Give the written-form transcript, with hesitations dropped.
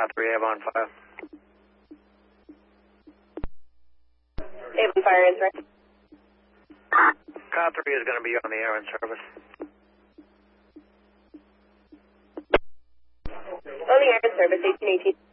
Car 3 Avon Fire. Avon Fire answer. Car 3 is going to be on the air in service. On the air in service, 1818.